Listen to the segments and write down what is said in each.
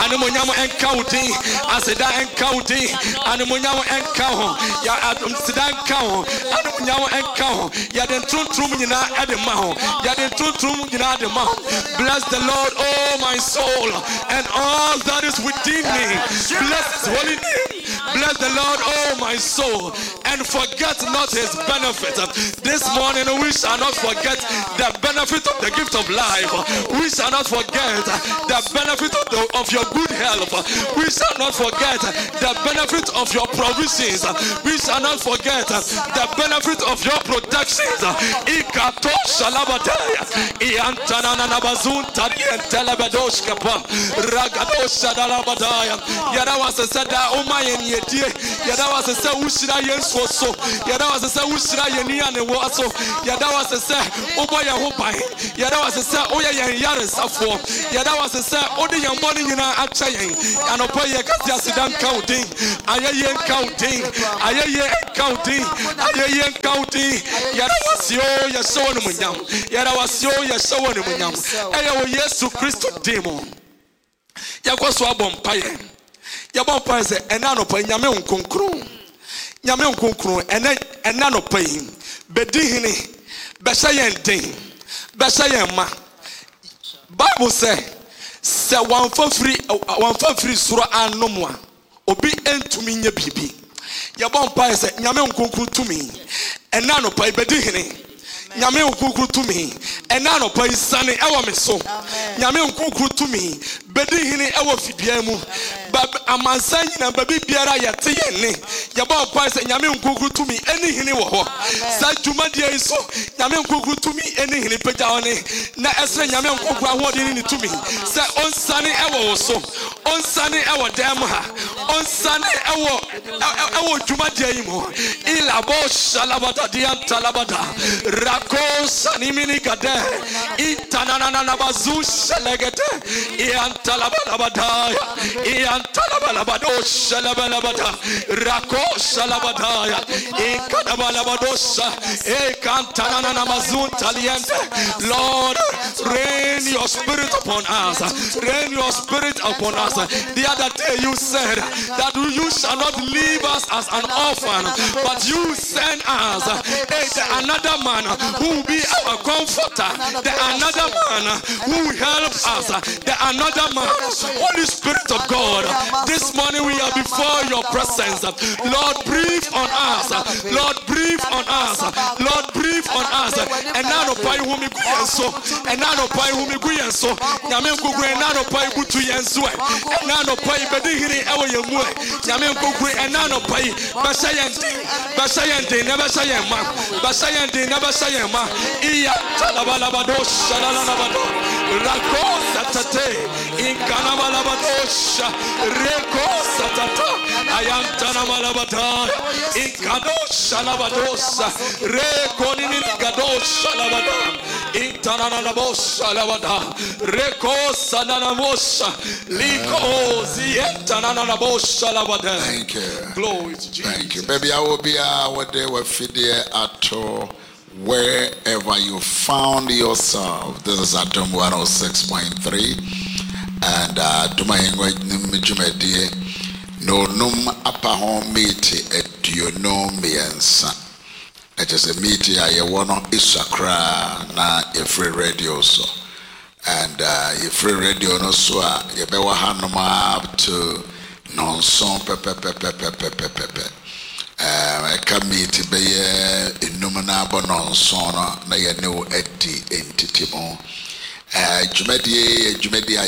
animonyam encounting aseda encounting animonyam encounter ya sida encounter animonyam encounter ya den tuntrum nyina edema ho ya den tuntrum nyina edema ho. Bless the Lord, oh my soul, and all that is within me. Bless his holy name. Bless the Lord, oh my soul, and forget not his benefit. This morning we shall not forget the benefit of the gift of life. We shall not forget the benefit of your good health. We shall not forget the benefit of your provisions. We shall not forget the benefit of your protections. Ikato shalabataya iantana nabazun tarien telebedoshkapa ragado shadalabadaya. Yada was said that umayen yedie. Yada was said ushira yenso so. Yada was said ushira yeni ane waso. Yada was said ubaya hubai. Yada was said oya yen yares afo. Yada was said odi yan money yina achayen. Anopo ye katia sidan counting. Aye counting. Aye counting. Aye counting. Yada was yo yasho ni munyam. Yada was yo yasho ni munyam. Eya wo Yesu Kristo demo. Yakwaso abompaye. Yabompa se enanopa nyame nkonkron. Nyame nkonkron enanopa yi. Bedihini beshayen den. Beshayen ma. Bible say one for free suro anomwa. Obi entumi nye bibi. Yabompa se nyame nkonkron tumi. Enanopa bedihini. Nyame nkonkron tumi. Enanopa isane ewa meso. Nyame nkonkron tumi. Bedihini ewa fidua mu. Amansa nyina babi biara yete yene yaba kwa se nyame nkonkron tumi eni hini wo ho sa dwuma dia iso nyame nkonkron tumi eni hini pagya one na esre nyame nkonkron ahode ni tumi se onsane ewo so onsane ewo dem ha onsane ewo dwuma dia yimo ila bo shalabata dia talabada rakos animini gade itanana na bazu shalegete iantalabada Talabalabadosha labalabada rakosha labadaya ekadabalabadosha ekantana namazun taliente. Lord, rain your spirit upon us. Rain your spirit upon us. The other day you said that you shall not leave us as an orphan, but you send us another man who will be our comforter, the another man who will help us, the another man, Holy Spirit of God. This morning we are before your presence. Lord, breathe on us. Lord, breathe on us. Lord, breathe on us. And now no pai whom you go so. And now no pai whom you go so. Yamen Kugu and now no pai go to Yansue. And now no pai bedihiri ever you move. Yamen Kugu and now no pai. Basayante, never say a man. Basayante, never say a man. Iya Talabalabado, Shalalabado. Rakosa Tate. In Kanabalabadosha. Reko satata ayantana malabata ikadosha labadosa reko nini gadosha labada intana labosha labada reko sanana mosha liko zientana labosha labada. Thank you. Glory to Jesus. Thank you. Baby, I will be what they were feeding at wherever you found yourself. This is Atom 106.3. And to my Jumedie, no num upper home meet at you know me and son. It is a meeting I want Isakra na a free radio so. And a free radio no so you be up to non son pepe. I can meet be innumerable non son na ya new entity mo. Jumedia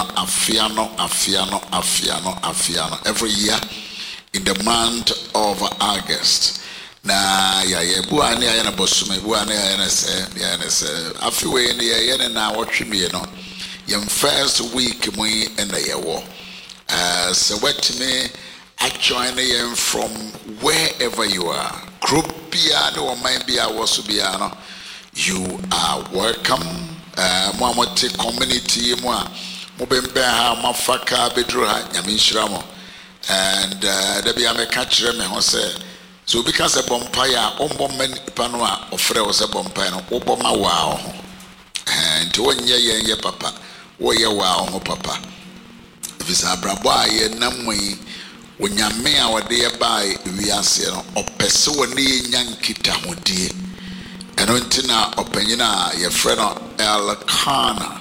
afiano every year in the month of August. Na ya buani ya na bosume buani ya na se afiwe ni ya na watchimi no yem first week mu in the year so what me I join them from wherever you are group bia no mind bia was bia no you are welcome. Mwamoti community mwa mubembe ha mafaka bedru ha nyamishira mo and debi ameka kire me ho se so because a bompire ombomman pano a ofre wo se bompire no oboma wa ho and wonye ye papa wo ye wa ho papa ɛfisɛ abrabɔ a yɛnam mu yi onyame a wɔde yɛbae wiase no ɔpɛ sɛ wɔne yɛnya nkitahodie. ɛno nti na ɔpanyin a yɛfrɛ no Elkanah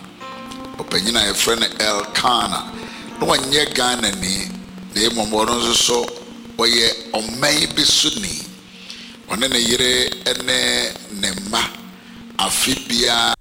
na wɔnyɛ Ghanani na mmom ɔno nso so wɔyɛ ɔman bi so ni. ɔne ne yere ne ne mma afe biara